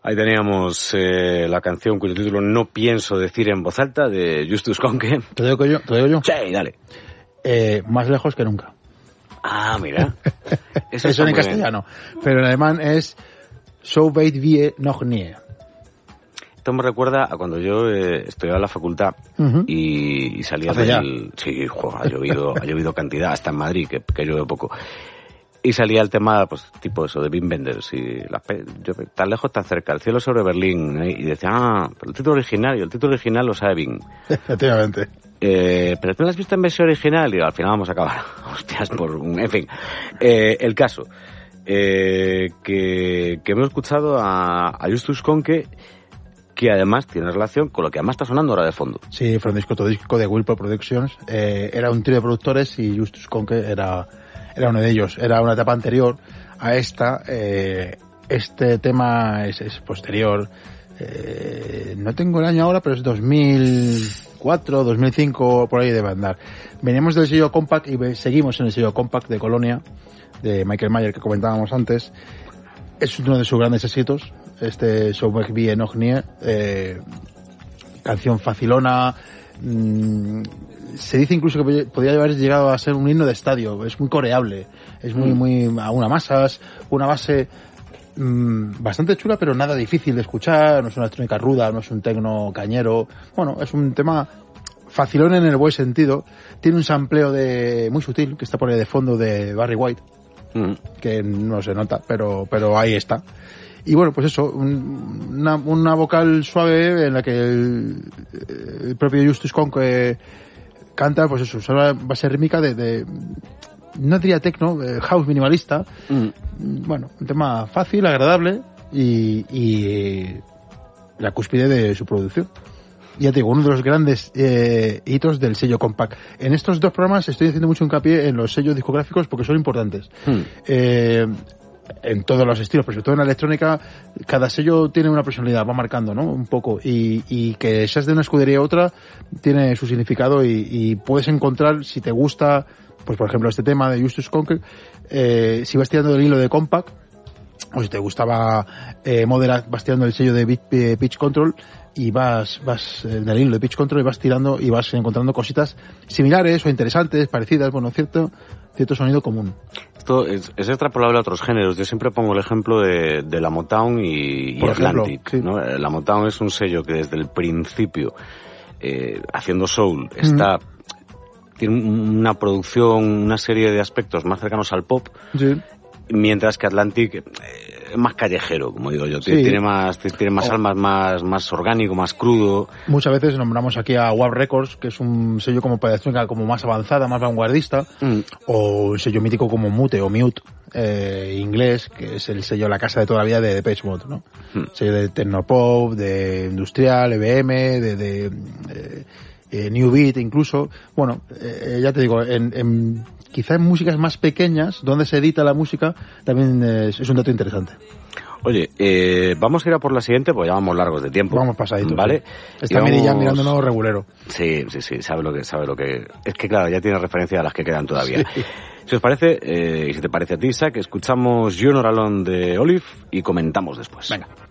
Ahí teníamos la canción cuyo título no pienso decir en voz alta, de Justus Conke. ¿Te lo digo yo? Sí, dale. Más lejos que nunca. Ah, mira. Eso en castellano. Pero en alemán es So weit wie noch nie. Esto me recuerda a cuando yo estudiaba en la facultad y salía del... Sí, ha llovido cantidad, hasta en Madrid, que llueve poco. Y salía el tema, pues, tipo eso, de Wim Wenders y tan lejos, tan cerca, el cielo sobre Berlín, y decía, pero el título original lo sabe Wim. Efectivamente. Pero tú lo has visto en versión original, y al final vamos a acabar, hostias, en fin. El caso, que hemos escuchado a Justus Conke, que además tiene relación con lo que además está sonando ahora de fondo. Sí, fue un disco de Whirlpool Productions, era un trío de productores y Justus Conke era uno de ellos, era una etapa anterior a esta, este tema es posterior, no tengo el año ahora, pero es 2004, 2005, por ahí debe andar. Veníamos del sello Compact y seguimos en el sello Compact de Colonia, de Michael Mayer, que comentábamos antes. Es uno de sus grandes éxitos, So weit wie noch nie, canción facilona. Se dice incluso que podría haber llegado a ser un himno de estadio. Es muy coreable, es muy a una masas, una base bastante chula, pero nada difícil de escuchar. No es una electrónica ruda, no es un tecno cañero. Bueno, es un tema facilón en el buen sentido. Tiene un sampleo muy sutil que está por ahí de fondo, de Barry White, que no se nota, pero ahí está. Y bueno, pues eso, una vocal suave en la que el propio Justus Conke canta, pues eso, una base rítmica de no diría techno, house minimalista. Bueno, un tema fácil, agradable y la cúspide de su producción. Ya te digo, uno de los grandes hitos del sello Compact. En estos dos programas estoy haciendo mucho hincapié en los sellos discográficos porque son importantes. En todos los estilos, pero sobre todo en la electrónica, cada sello tiene una personalidad, va marcando, ¿no? Un poco. Y que seas de una escudería u otra, tiene su significado y puedes encontrar, si te gusta, pues por ejemplo este tema de Justus Conke, si vas tirando del hilo de Compact, o si te gustaba Moderat, vas tirando el sello de Pitch Control, y vas en el hilo de Pitch Control y vas tirando y vas encontrando cositas similares o interesantes, parecidas, bueno, cierto sonido común. Esto es extrapolable a otros géneros. Yo siempre pongo el ejemplo de la Motown y Atlantic, sí. ¿No? La Motown es un sello que desde el principio, haciendo soul, tiene una producción, una serie de aspectos más cercanos al pop, sí. Mientras que Atlantic es más callejero, como digo yo, sí. tiene más almas, más orgánico, más crudo. Muchas veces nombramos aquí a WAP Records, que es un sello como como más avanzada, más vanguardista, o un sello mítico como Mute o Mute, inglés, que es el sello, la casa de toda la vida de Depeche Mode, ¿no? Sello de Tecnopop, de Industrial, EBM, de New Beat incluso. Bueno, ya te digo, quizá en músicas más pequeñas, donde se edita la música, también es un dato interesante. Oye, vamos a ir a por la siguiente, porque ya vamos largos de tiempo. Vamos pasaditos. ¿Vale? Sí. Está Miri ya mirándonos regulero. Sí, sabe lo que... Es que claro, ya tiene referencia a las que quedan todavía. Sí. Si os parece, y si te parece a ti, Isaac, escuchamos You're Not Alone de Olive y comentamos después. Venga.